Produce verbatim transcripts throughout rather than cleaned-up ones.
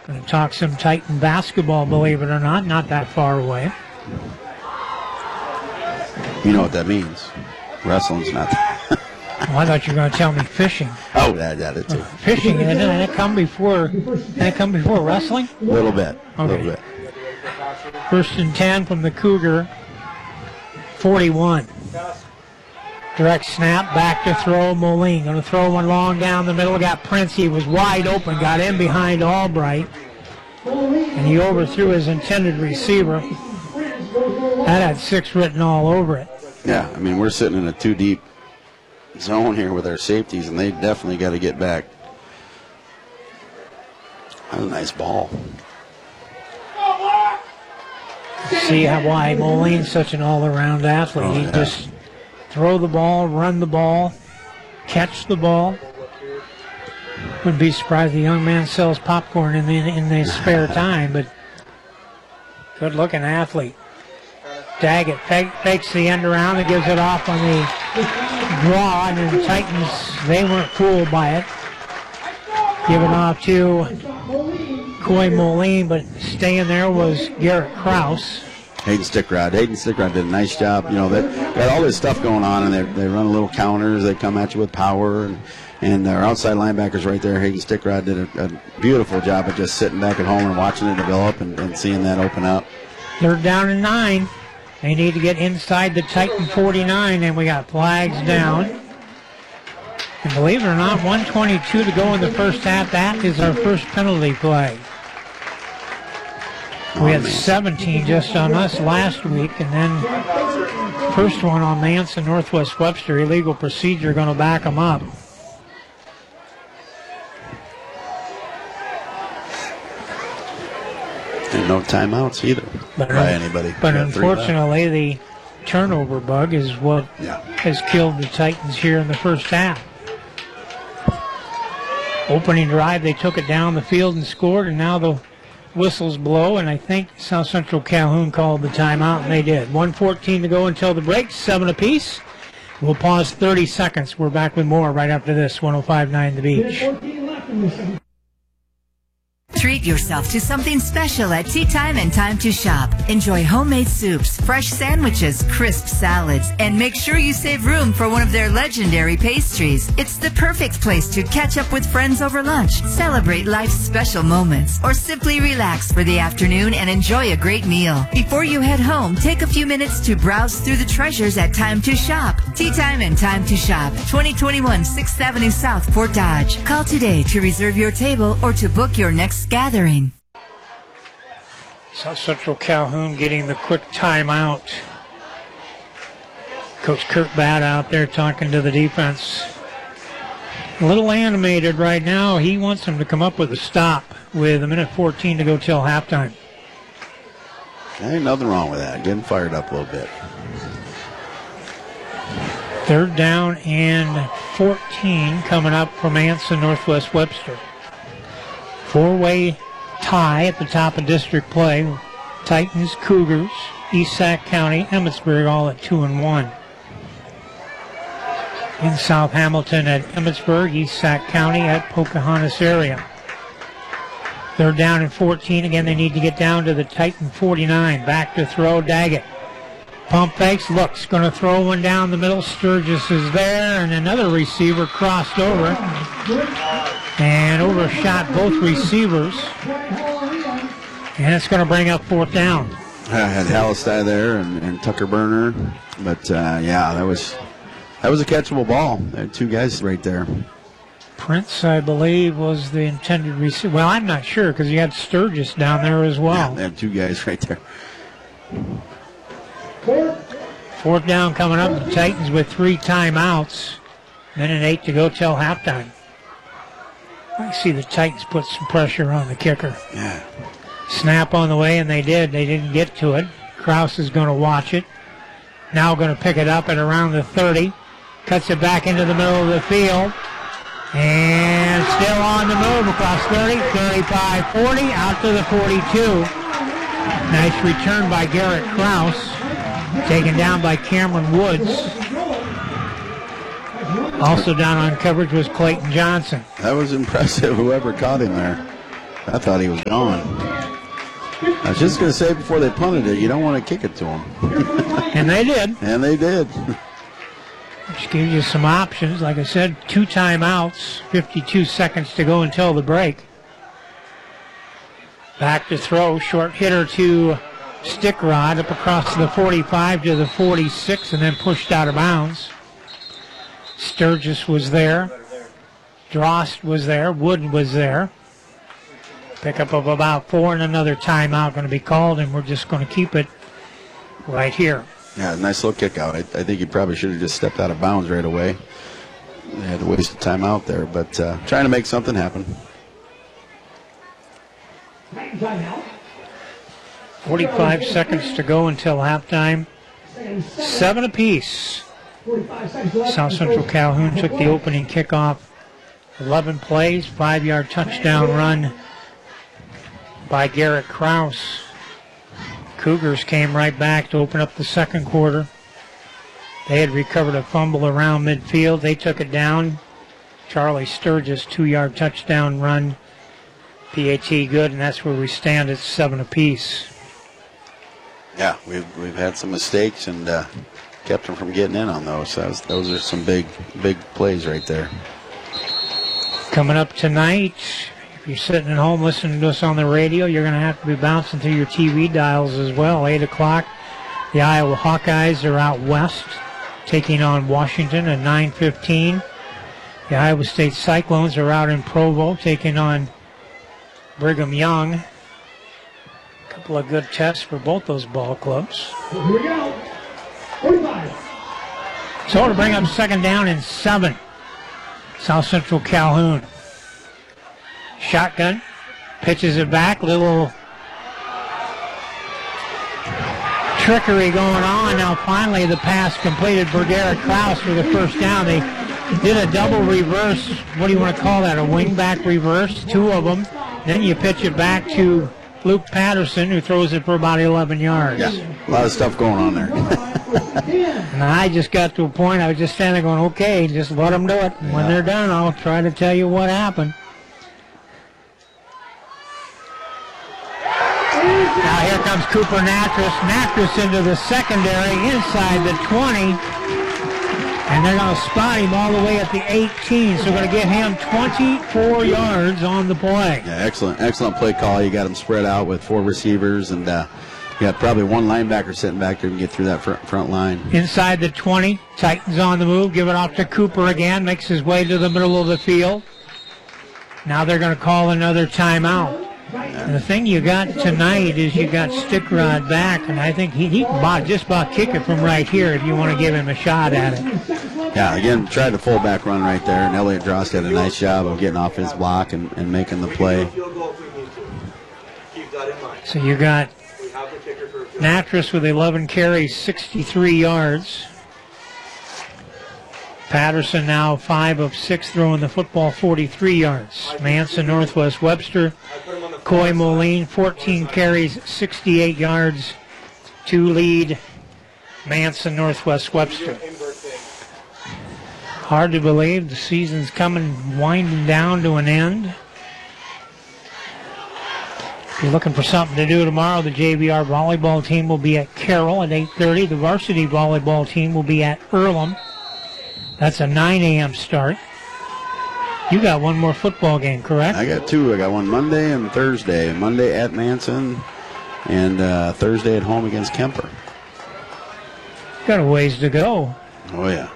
Going to talk some Titan basketball, believe it or not, not that far away. You know what that means. Wrestling's not. Well, I thought you were going to tell me fishing. Oh, that, that it too. Fishing, and did it come before? Did it come before wrestling? A little bit. A okay. little bit. First and ten from the Cougar. forty-one. Direct snap, back to throw. Moline going to throw one long down the middle. Got Prince. He was wide open. Got in behind Albright, and he overthrew his intended receiver. That had six written all over it. Yeah, I mean, we're sitting in a two deep zone here with our safeties, and they definitely got to get back. That was a nice ball. See how why Moline's such an all-around athlete. Oh, he yeah. just throw the ball, run the ball, catch the ball. Wouldn't be surprised the young man sells popcorn in the, in his spare time, but good-looking athlete. Daggett fake, fakes the end around and gives it off on the draw, and then the Titans, they weren't fooled by it. Giving off to Coy Moline, but staying there was Garrett Krause. Hayden Stickrod. Hayden Stickrod did a nice job. You know, they got all this stuff going on, and they they run a little counters. They come at you with power, and, and our outside linebackers right there, Hayden Stickrod, did a, a beautiful job of just sitting back at home and watching it develop and, and seeing that open up. They're down and nine. They need to get inside the Titan forty-nine, and we got flags down. And believe it or not, one twenty-two to go in the first half. That is our first penalty flag. We had seventeen just on us last week, and then first one on Manson, Northwest Webster. Illegal procedure, going to back them up. And no timeouts either But, by anybody. But Got three left. unfortunately, the turnover bug is what Yeah. has killed the Titans here in the first half. Opening drive, they took it down the field and scored, and now the whistles blow, and I think South Central Calhoun called the timeout, and they did. one fourteen to go until the break, seven apiece. We'll pause thirty seconds. We're back with more right after this, one oh five point nine The Beach. Treat yourself to something special at Tea Time and Time to Shop. Enjoy homemade soups, fresh sandwiches, crisp salads, and make sure you save room for one of their legendary pastries. It's the perfect place to catch up with friends over lunch, celebrate life's special moments, or simply relax for the afternoon and enjoy a great meal. Before you head home, take a few minutes to browse through the treasures at Time to Shop. Tea Time and Time to Shop, twenty twenty-one sixth Avenue South, Fort Dodge. Call today to reserve your table or to book your next gathering. South Central Calhoun getting the quick timeout. Coach Kurt Batt out there talking to the defense. A little animated right now. He wants them to come up with a stop with a minute fourteen to go till halftime. Ain't nothing wrong with that. Getting fired up a little bit. Third down and fourteen coming up from Anson, Northwest Webster. Four-way tie at the top of district play. Titans, Cougars, East Sac County, Emmitsburg all at two and one. In South Hamilton at Emmitsburg, East Sac County at Pocahontas area. Third down and fourteen. Again, they need to get down to the Titan forty-nine. Back to throw, Daggett. Pump fakes, looks, going to throw one down the middle. Sturgis is there, and another receiver crossed over and overshot both receivers. And it's going to bring up fourth down. I had Hallistai there and, and Tucker Burner, but uh, yeah, that was that was a catchable ball. There had two guys right there. Prince, I believe, was the intended receiver. Well, I'm not sure because you had Sturgis down there as well. Yeah, they had two guys right there. Fourth down coming up. The Titans with three timeouts. Minute eight to go till halftime. I see the Titans put some pressure on the kicker. Yeah. Snap on the way, and they did. They didn't get to it. Krause is going to watch it. Now going to pick it up at around the thirty. Cuts it back into the middle of the field. And still on the move across thirty, thirty-five, forty, out to the forty-two. Nice return by Garrett Krause. Taken down by Cameron Woods. Also down on coverage was Clayton Johnson. That was impressive, whoever caught him there. I thought he was gone. I was just going to say before they punted it, you don't want to kick it to him. And they did. And they did. Which gives you some options. Like I said, two timeouts, fifty-two seconds to go until the break. Back to throw, short hitter to Stickrod, up across the forty-five to the forty-six, and then pushed out of bounds. Sturgis was there. Drost was there. Wood was there. Pickup of about four and another timeout going to be called, and we're just going to keep it right here. Yeah, nice little kick out. I, I think he probably should have just stepped out of bounds right away. They had to waste a timeout there, but uh, trying to make something happen. forty-five seconds to go until halftime. Seven apiece. South Central Calhoun took the opening kickoff. eleven plays, five-yard touchdown run by Garrett Krause. Cougars came right back to open up the second quarter. They had recovered a fumble around midfield. They took it down. Charlie Sturgis, two-yard touchdown run. P A T good, and that's where we stand at seven apiece. Yeah, we've we've had some mistakes and uh, kept them from getting in on those. That was, those are some big, big plays right there. Coming up tonight, if you're sitting at home listening to us on the radio, you're going to have to be bouncing through your T V dials as well. eight o'clock, the Iowa Hawkeyes are out west, taking on Washington at nine fifteen. The Iowa State Cyclones are out in Provo, taking on Brigham Young. A couple of good tests for both those ball clubs. Here we go. forty-five. So to bring up second down and seven. South Central Calhoun. Shotgun. Pitches it back. Little trickery going on. Now finally the pass completed for Garrett Krause for the first down. They did a double reverse. What do you want to call that? A wingback reverse. Two of them. Then you pitch it back to Luke Patterson, who throws it for about eleven yards. Yeah, a lot of stuff going on there. And I just got to a point, I was just standing there going, okay, just let them do it. And when Yeah. they're done, I'll try to tell you what happened. Now here comes Cooper Natras. Natras into the secondary, inside the twenty. And they're going to spot him all the way at the eighteen. So we're going to get him twenty-four yards on the play. Yeah, excellent, excellent play call. You got them spread out with four receivers, and uh, you got probably one linebacker sitting back there and get through that front, front line. Inside the twenty. Titans on the move. Give it off to Cooper again. Makes his way to the middle of the field. Now they're going to call another timeout. And the thing you got tonight is you got Stickrod back, and I think he, he can about, just about kick it from right here if you want to give him a shot at it. Yeah, again, tried the fullback run right there, and Elliott Drost did a nice job of getting off his block and, and making the play. So you got Natras with eleven carries, sixty-three yards. Patterson now five of six throwing the football, forty-three yards. Manson, Northwest Webster, Coy Moline, fourteen carries, sixty-eight yards to lead Manson, Northwest Webster. Hard to believe the season's coming, winding down to an end. If you're looking for something to do tomorrow, the J V R volleyball team will be at Carroll at eight thirty. The varsity volleyball team will be at Earlham. That's a nine a.m. start. You got one more football game, correct? I got two. I got one Monday and Thursday. Monday at Manson, and uh, Thursday at home against Kemper. Got a ways to go. Oh, yeah.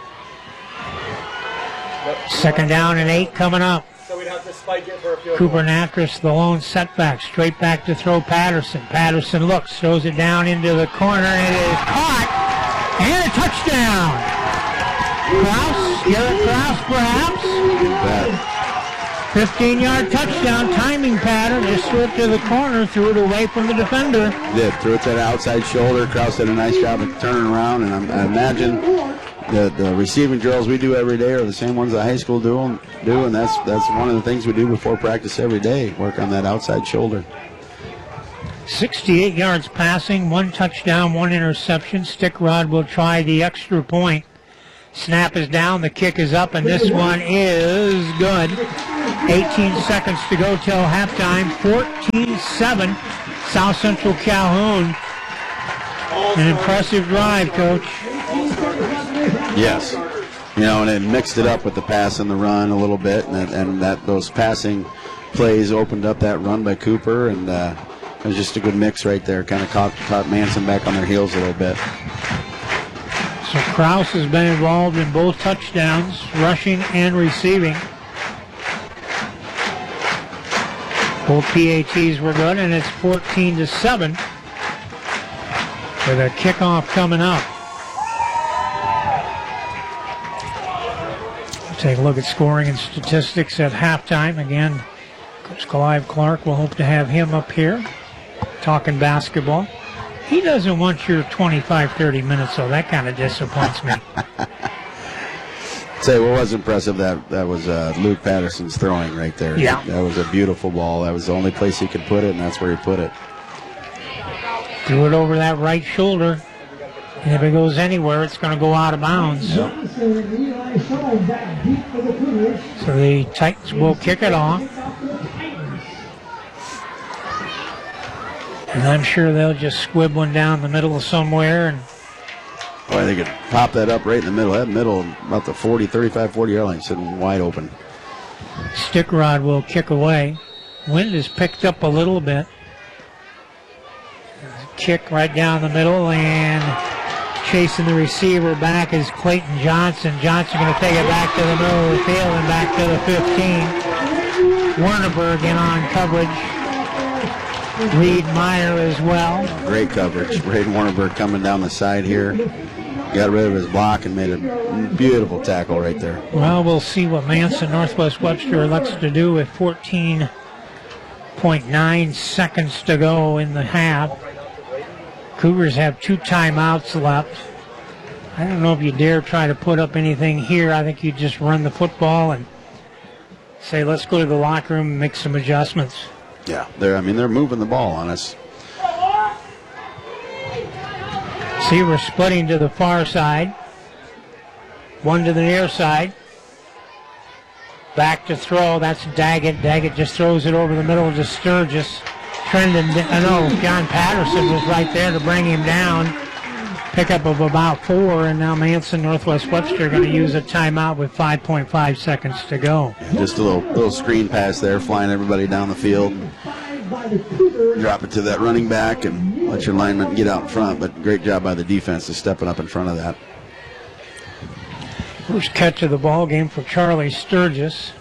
Second down and eight coming up. So we'd have to spike it for a field Cooper Natras, the lone setback, straight back to throw Patterson. Patterson looks, throws it down into the corner, and it is caught, and a touchdown. Krause, Garrett Krause perhaps. That, fifteen-yard touchdown, timing pattern, just threw it to the corner, threw it away from the defender. did. Threw it to the outside shoulder. Krause did a nice job of turning around, and I, I imagine the, the receiving drills we do every day are the same ones the high school do, do, and that's that's one of the things we do before practice every day, work on that outside shoulder. sixty-eight yards passing, one touchdown, one interception. Stickrod will try the extra point. Snap is down, the kick is up, and this one is good. eighteen seconds to go till halftime. fourteen seven, South Central Calhoun. An impressive drive, Coach. Yes. You know, and it mixed it up with the pass and the run a little bit, and, and that those passing plays opened up that run by Cooper, and uh, it was just a good mix right there. Kind of caught, caught Manson back on their heels a little bit. So Kraus has been involved in both touchdowns, rushing and receiving. Both P A Ts were good, and it's fourteen to seven with a kickoff coming up. We'll take a look at scoring and statistics at halftime. Again, Coach Clive Clark, we'll hope to have him up here talking basketball. He doesn't want your twenty-five, thirty minutes, so that kind of disappoints me. Say what was impressive, that that was uh, Luke Patterson's throwing right there. Yeah. That was a beautiful ball. That was the only place he could put it, and that's where he put it. Threw it over that right shoulder. And if it goes anywhere, it's going to go out of bounds. Yep. So the Titans will kick it off. And I'm sure they'll just squib one down the middle of somewhere. And Boy, they could pop that up right in the middle. That middle, about the forty, thirty-five, forty yard line, sitting wide open. Stickrod will kick away. Wind is picked up a little bit. Kick right down the middle, and chasing the receiver back is Clayton Johnson. Johnson going to take it back to the middle of the field and back to the fifteen. Wernerberg in on coverage. Reed Meyer as well. Great coverage. Braden Warnerberg coming down the side here. Got rid of his block and made a beautiful tackle right there. Well, we'll see what Manson Northwest Webster elects to do with fourteen point nine seconds to go in the half. Cougars have two timeouts left. I don't know if you dare try to put up anything here. I think you just run the football and say, let's go to the locker room and make some adjustments. Yeah, they're. I mean, they're moving the ball on us. See, we're splitting to the far side. One to the near side. Back to throw. That's Daggett. Daggett just throws it over the middle to Sturgis. Trendon, I know John Patterson was right there to bring him down. Pickup of about four, and now Manson Northwest Webster going to use a timeout with five point five seconds to go. Yeah, just a little little screen pass there, flying everybody down the field. Drop it to that running back and let your lineman get out in front. But great job by the defense to stepping up in front of that. First catch of the ball game for Charlie Sturgis.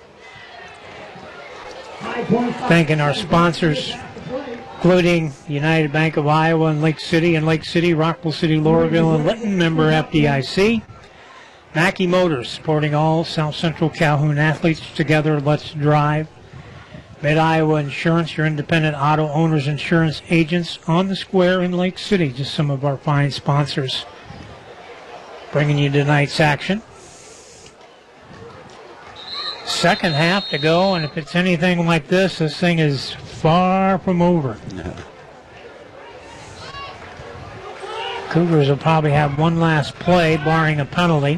Thanking our sponsors, including United Bank of Iowa and Lake City and Lake City, Rockville City, Laurelville, and Lytton, member F D I C. Mackey Motors, supporting all South Central Calhoun athletes. Together, let's drive. Mid-Iowa Insurance, your independent auto owners insurance agents on the square in Lake City. Just some of our fine sponsors bringing you tonight's action. Second half to go, and if it's anything like this, this thing is far from over. Yeah. Cougars will probably have one last play, barring a penalty.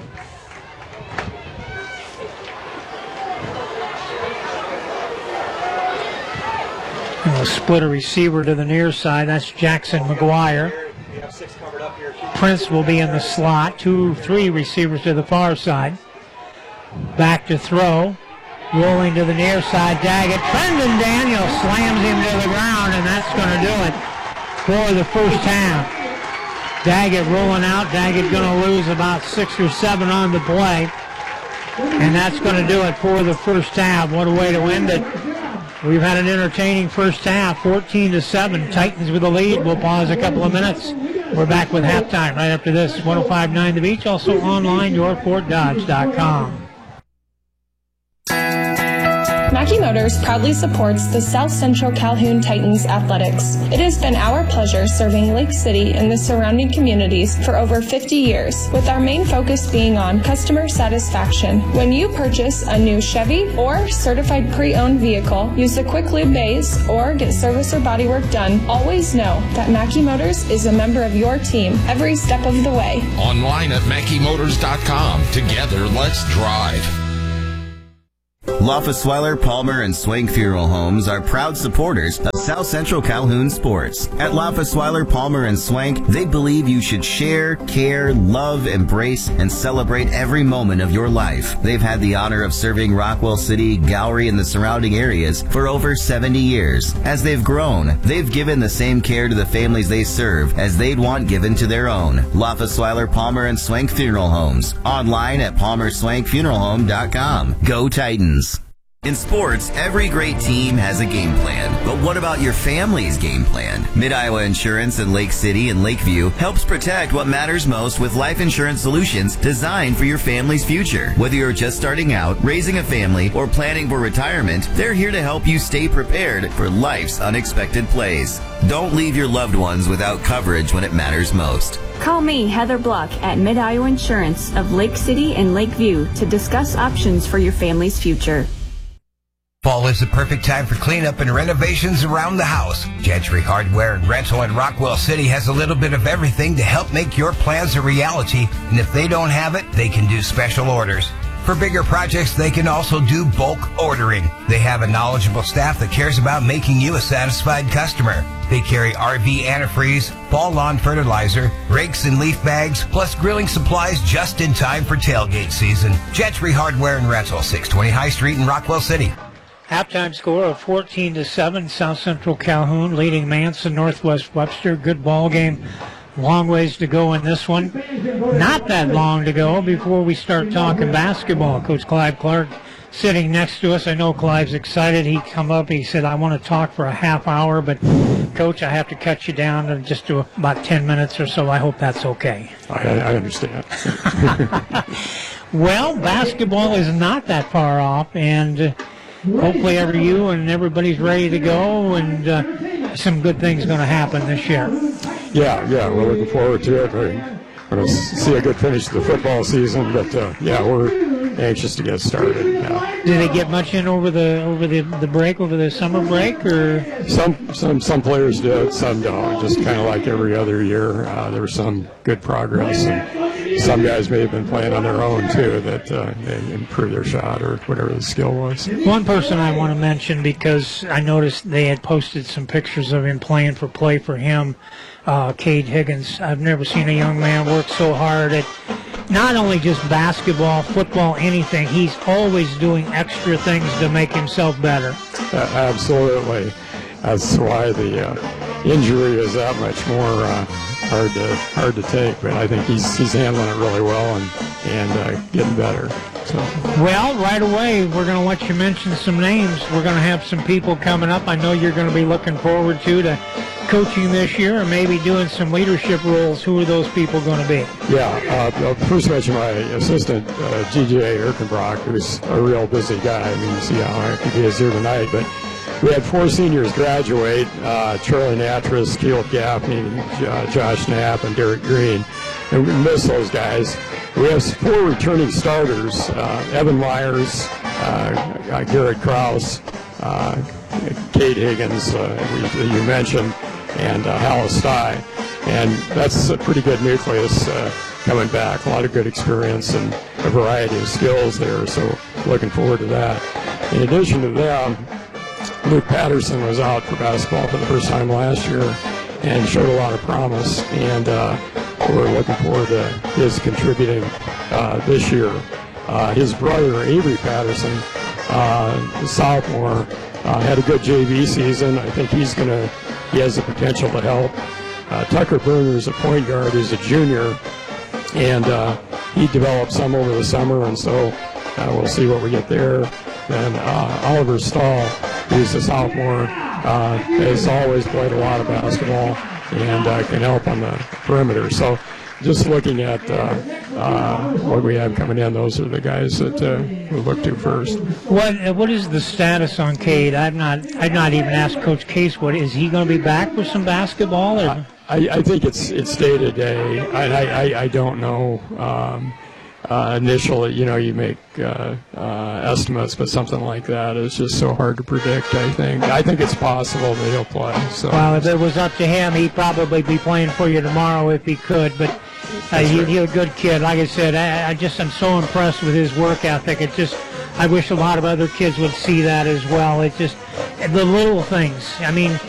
And we'll split a receiver to the near side. That's Jackson McGuire. Prince will be in the slot. Two, three receivers to the far side. Back to throw. Rolling to the near side. Daggett. Brendan Daniel slams him to the ground, and that's going to do it for the first half. Daggett rolling out. Daggett going to lose about six or seven on the play. And that's going to do it for the first half. What a way to end it. We've had an entertaining first half, fourteen to seven. Titans with the lead. We'll pause a couple of minutes. We're back with halftime right after this. one oh five point nine The Beach, also online, your ford dodge dot com. Mackey Motors proudly supports the South Central Calhoun Titans athletics. It has been our pleasure serving Lake City and the surrounding communities for over fifty years, with our main focus being on customer satisfaction. When you purchase a new Chevy or certified pre-owned vehicle, use the Quick Lube bays, or get service or bodywork done, always know that Mackey Motors is a member of your team every step of the way. Online at mackey motors dot com. Together, let's drive. Loffesweiler, Palmer, and Swank Funeral Homes are proud supporters of South Central Calhoun sports. At Loffesweiler, Palmer, and Swank, they believe you should share, care, love, embrace, and celebrate every moment of your life. They've had the honor of serving Rockwell City, Gowrie, and the surrounding areas for over seventy years. As they've grown, they've given the same care to the families they serve as they'd want given to their own. Loffesweiler, Palmer, and Swank Funeral Homes. Online at palmer swank funeral home dot com. Go Titans. In sports, every great team has a game plan. But what about your family's game plan? Mid-Iowa Insurance in Lake City and Lakeview helps protect what matters most with life insurance solutions designed for your family's future. Whether you're just starting out, raising a family, or planning for retirement, they're here to help you stay prepared for life's unexpected plays. Don't leave your loved ones without coverage when it matters most. Call me, Heather Block, at Mid-Iowa Insurance of Lake City and Lakeview to discuss options for your family's future. Fall is the perfect time for cleanup and renovations around the house. Gentry Hardware and Rental in Rockwell City has a little bit of everything to help make your plans a reality. And if they don't have it, they can do special orders. For bigger projects, they can also do bulk ordering. They have a knowledgeable staff that cares about making you a satisfied customer. They carry R V antifreeze, fall lawn fertilizer, rakes and leaf bags, plus grilling supplies just in time for tailgate season. Gentry Hardware and Rental, six twenty High Street in Rockwell City. Halftime score of fourteen to seven, South Central Calhoun leading Manson, Northwest Webster. Good ball game. Long ways to go in this one. Not that long to go before we start talking basketball. Coach Clive Clark sitting next to us. I know Clive's excited. He come up, he said, I want to talk for a half hour, but Coach, I have to cut you down to just to about ten minutes or so. I hope that's okay. I, I understand. Well, basketball is not that far off, and uh, hopefully every you and everybody's ready to go, and uh, some good things going to happen this year. Yeah, yeah, we're looking forward to it. We're going to see a good finish to the football season, but uh, yeah, we're anxious to get started. Yeah. Did they get much in over the over the, the break, over the summer break, or some some some players did, some don't. Just kind of like every other year, uh, there was some good progress, and some guys may have been playing on their own too, that uh, they improved their shot or whatever the skill was. One person I want to mention, because I noticed they had posted some pictures of him playing for play for him, uh, Cade Higgins. I've never seen a young man work so hard at not only just basketball, football, anything. He's always doing extra things to make himself better. Uh, absolutely. That's why the uh, injury is that much more uh, hard to hard to take. But I think he's he's handling it really well and and uh, getting better. So. Well, right away we're going to let you mention some names. We're going to have some people coming up. I know you're going to be looking forward to to coaching this year, and maybe doing some leadership roles. Who are those people going to be? Yeah, uh, first mention my assistant, uh, G J Erkenbrock, who's a real busy guy. I mean, you see how active he is here tonight. But we had four seniors graduate, uh, Charlie Natras, Keel Gaffney, uh, Josh Knapp, and Derek Green. And we miss those guys. We have four returning starters, uh, Evan Myers, uh, uh, Garrett Krause, uh, Cade Higgins, uh, we, you mentioned, and uh, Hallis Stye. And that's a pretty good nucleus uh, coming back. A lot of good experience and a variety of skills there, so looking forward to that. In addition to them, Luke Patterson was out for basketball for the first time last year and showed a lot of promise, and uh, we're looking forward to his contributing uh, this year. Uh, his brother, Avery Patterson, uh, sophomore, uh, had a good J V season. I think he's going to, he has the potential to help. Uh, Tucker Bruner is a point guard, who's a junior, and uh, he developed some over the summer, and so uh, we'll see what we get there. And uh, Oliver Stahl, who's a sophomore, uh, has always played a lot of basketball and uh, can help on the perimeter. So just looking at uh, uh, what we have coming in, those are the guys that uh, we'll look to first. What uh, What is the status on Cade? I've not I've not even asked Coach Case. What is he going to be back for some basketball? Or? I, I think it's it's day to day. I, I I don't know. Um, Uh, initially, you know, you make uh, uh, estimates, but something like that is just so hard to predict, I think. I think it's possible that he'll play. So. Well, if it was up to him, he'd probably be playing for you tomorrow if he could, but uh, he, right. He's a good kid. Like I said, I, I just am so impressed with his work ethic. It just I wish a lot of other kids would see that as well. It just, the little things. I mean,